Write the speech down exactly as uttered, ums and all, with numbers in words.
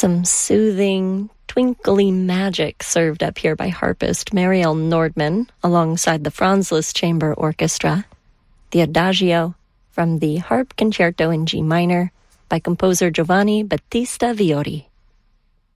Some soothing, twinkly magic served up here by harpist Marielle Nordman alongside the Franz Liszt Chamber Orchestra. The Adagio from the Harp Concerto in G minor by composer Giovanni Battista Viori.